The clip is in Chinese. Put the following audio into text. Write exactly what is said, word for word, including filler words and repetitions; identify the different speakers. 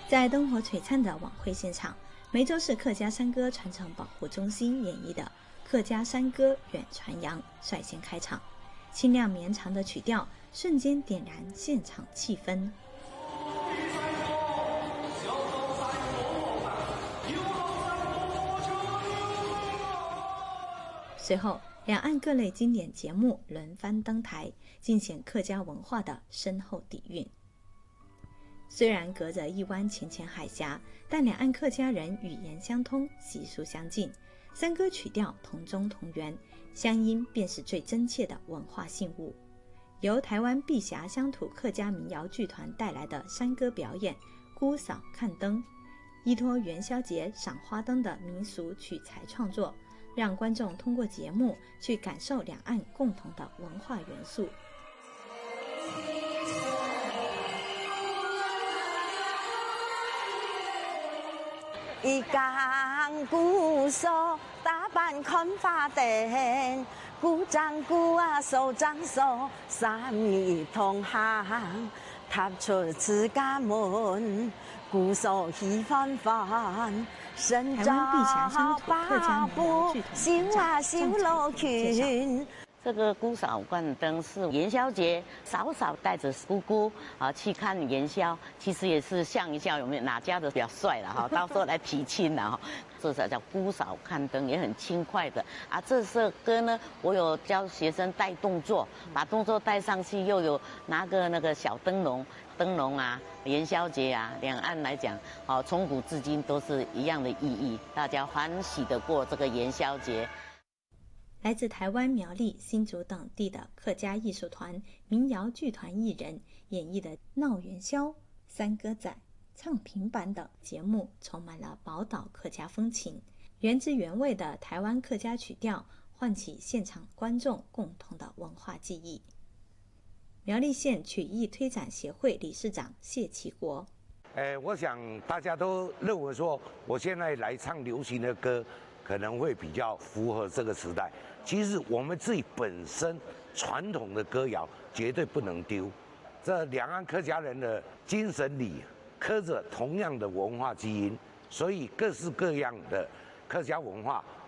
Speaker 1: 在灯火璀璨的晚会现场，梅州市客家山歌传承保护中心演绎的客家山歌远传扬率先开场，清亮绵长的曲调瞬间点燃现场气氛。随后，两岸各类经典节目轮番登台，尽显客家文化的深厚底蕴。虽然隔着一湾浅浅海峡，但两岸客家人语言相通，习俗相近，山歌曲调同宗同源，乡音便是最真切的文化信物。由台湾碧霞乡土客家民谣剧团带来的山歌表演《姑嫂看灯》，依托元宵节赏花灯的民俗取材创作，让观众通过节目去感受两岸共同的文化元素。
Speaker 2: 一竿姑嫂打扮看花灯，姑丈姑啊手掌手，三女同行，踏出自家门，姑嫂喜欢翻。身着八步，绣啊绣楼裙。
Speaker 3: 这个姑嫂灌灯是元宵节，嫂嫂带着姑姑啊去看元宵，其实也是像一下有没有哪家的比较帅了哈，到时候来提亲了哈。这才叫姑嫂看灯，也很轻快的啊。这首歌呢，我有教学生带动作，把动作带上去，又有拿个那个小灯笼。灯笼啊，元宵节啊，两岸来讲，哦，从古至今都是一样的意义，大家欢喜的过这个元宵节。
Speaker 1: 来自台湾、苗栗、新竹等地的客家艺术团、民谣剧团艺人演绎的闹元宵、山歌仔、唱平板等节目，充满了宝岛客家风情，原汁原味的台湾客家曲调，唤起现场观众共同的文化记忆。苗栗县曲艺推展协会理事长谢其国，
Speaker 4: 呃，我想大家都认为说，我现在来唱流行的歌，可能会比较符合这个时代。其实我们自己本身传统的歌谣绝对不能丢，这两岸客家人的精神里刻着同样的文化基因，所以各式各样的客家文化，